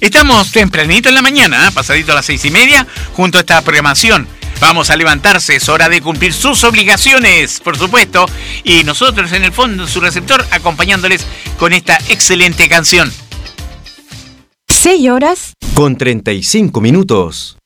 Estamos tempranito en la mañana, pasadito a las 6:30, junto a esta programación. Vamos a levantarse, es hora de cumplir sus obligaciones, por supuesto. Y nosotros en el fondo, su receptor, acompañándoles con esta excelente canción. 6 horas con 35 minutos.